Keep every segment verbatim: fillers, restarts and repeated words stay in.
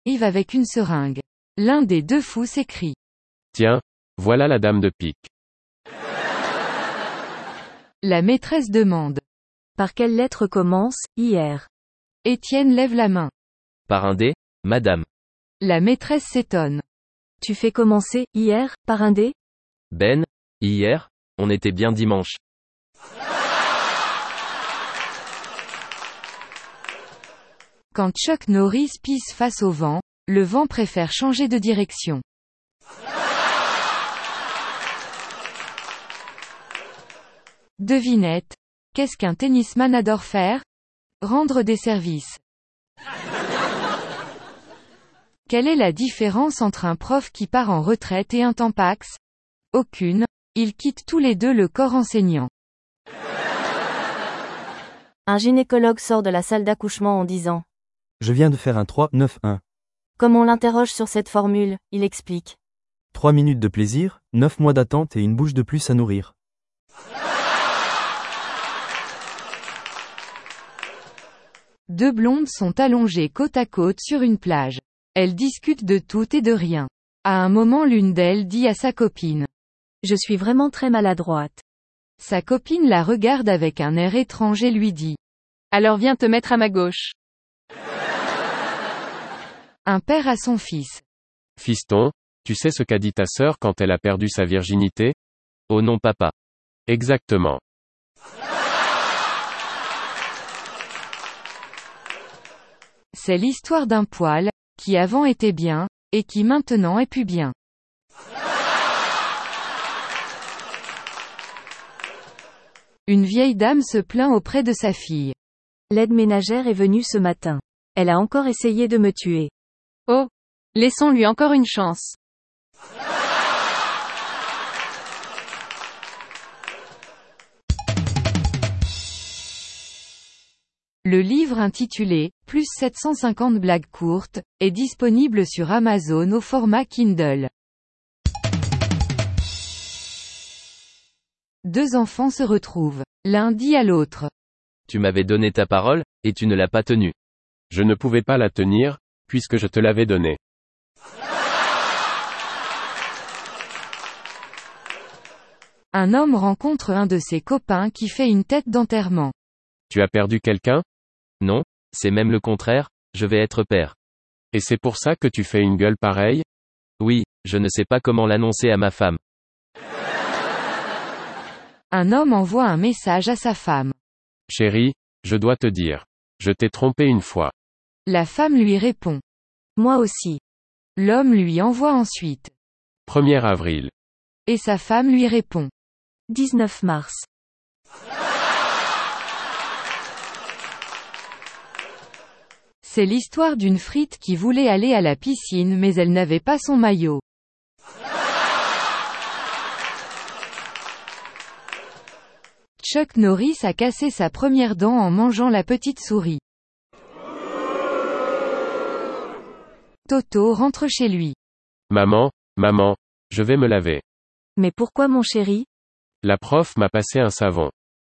arrive avec une seringue. L'un des deux fous s'écrie. Tiens, voilà la dame de pique. La maîtresse demande. Par quelle lettre commence, hier? Étienne lève la main. Par un dé, madame. La maîtresse s'étonne. Tu fais commencer, hier, par un dé? Ben, hier, on était bien dimanche. Quand Chuck Norris pisse face au vent, le vent préfère changer de direction. Devinette. Qu'est-ce qu'un tennisman adore faire? Rendre des services. Quelle est la différence entre un prof qui part en retraite et un tampax? Aucune. Ils quittent tous les deux le corps enseignant. Un gynécologue sort de la salle d'accouchement en disant. Je viens de faire un trois neuf un. Comme on l'interroge sur cette formule, il explique. trois minutes de plaisir, neuf mois d'attente et une bouche de plus à nourrir. Deux blondes sont allongées côte à côte sur une plage. Elles discutent de tout et de rien. À un moment, l'une d'elles dit à sa copine. Je suis vraiment très maladroite. Sa copine la regarde avec un air étrange et lui dit. Alors viens te mettre à ma gauche. Un père à son fils. Fiston, tu sais ce qu'a dit ta sœur quand elle a perdu sa virginité? Oh non papa. Exactement. C'est l'histoire d'un poil, qui avant était bien, et qui maintenant est plus bien. Une vieille dame se plaint auprès de sa fille. L'aide ménagère est venue ce matin. Elle a encore essayé de me tuer. Oh, laissons-lui encore une chance. Le livre intitulé « Plus sept cent cinquante blagues courtes » est disponible sur Amazon au format Kindle. Deux enfants se retrouvent. L'un dit à l'autre. Tu m'avais donné ta parole, et tu ne l'as pas tenue. Je ne pouvais pas la tenir, puisque je te l'avais donnée. Un homme rencontre un de ses copains qui fait une tête d'enterrement. Tu as perdu quelqu'un? Non, c'est même le contraire, je vais être père. Et c'est pour ça que tu fais une gueule pareille? Oui, je ne sais pas comment l'annoncer à ma femme. Un homme envoie un message à sa femme. Chérie, je dois te dire. Je t'ai trompé une fois. La femme lui répond. Moi aussi. L'homme lui envoie ensuite. premier avril. Et sa femme lui répond. dix-neuf mars. C'est l'histoire d'une frite qui voulait aller à la piscine mais elle n'avait pas son maillot. Chuck Norris a cassé sa première dent en mangeant la petite souris. Toto rentre chez lui. Maman, maman, je vais me laver. Mais pourquoi mon chéri? La prof m'a passé un savon.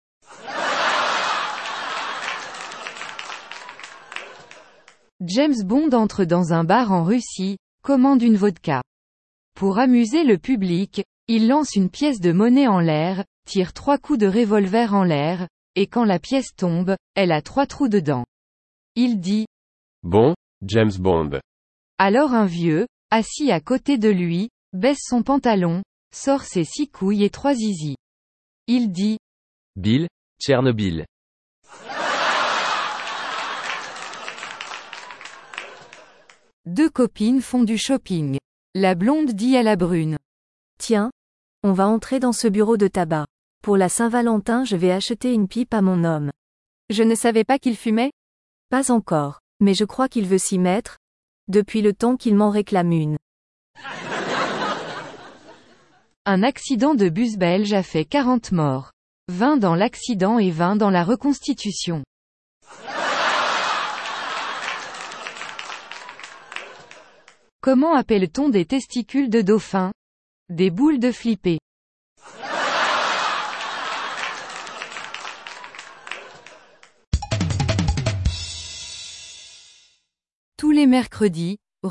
James Bond entre dans un bar en Russie, commande une vodka. Pour amuser le public, il lance une pièce de monnaie en l'air, tire trois coups de revolver en l'air, et quand la pièce tombe, elle a trois trous dedans. Il dit. Bon, James Bond. Alors un vieux, assis à côté de lui, baisse son pantalon, sort ses six couilles et trois zizi. Il dit. Bill, Tchernobyl. Deux copines font du shopping. La blonde dit à la brune. Tiens, on va entrer dans ce bureau de tabac. Pour la Saint-Valentin, je vais acheter une pipe à mon homme. Je ne savais pas qu'il fumait? Pas encore, mais je crois qu'il veut s'y mettre, depuis le temps qu'il m'en réclame une. Un accident de bus belge a fait quarante morts. vingt dans l'accident et vingt dans la reconstitution. Comment appelle-t-on des testicules de dauphin? Des boules de flipper. Tous les mercredis,